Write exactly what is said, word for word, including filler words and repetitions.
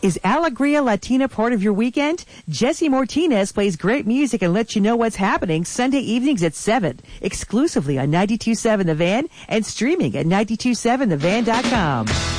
Is Alegria Latina part of your weekend? Jesse Martinez plays great music and lets you know what's happening Sunday evenings at seven, exclusively on ninety-two point seven The Van and streaming at ninety two seven the van dot com.